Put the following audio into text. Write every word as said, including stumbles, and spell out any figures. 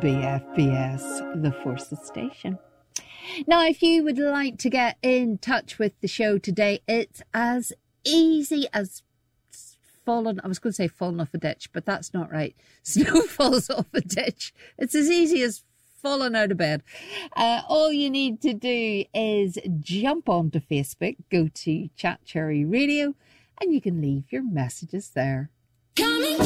B F B S, the Forces Station. Now, if you would like to get in touch with the show today, it's as easy as falling, I was going to say falling off a ditch, but that's not right. Snow falls off a ditch. It's as easy as falling out of bed. Uh, all you need to do is jump onto Facebook, go to Chat Cherry Radio, and you can leave your messages there. Coming